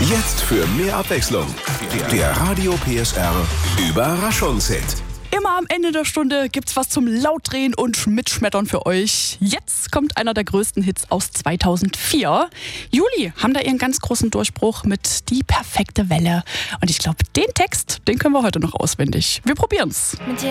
Jetzt für mehr Abwechslung. Der Radio PSR Überraschungshit. Immer am Ende der Stunde gibt's was zum Lautdrehen und Mitschmettern für euch. Jetzt kommt einer der größten Hits aus 2004. Juli haben da ihren ganz großen Durchbruch mit Die perfekte Welle. Und ich glaube, den Text, den können wir heute noch auswendig. Wir probieren's. Mit dir